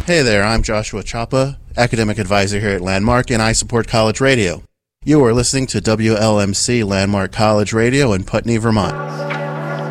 Hey there, I'm Joshua Chapa, Academic Advisor here at Landmark, and I support college radio. You are listening to WLMC Landmark College Radio in Putney, Vermont.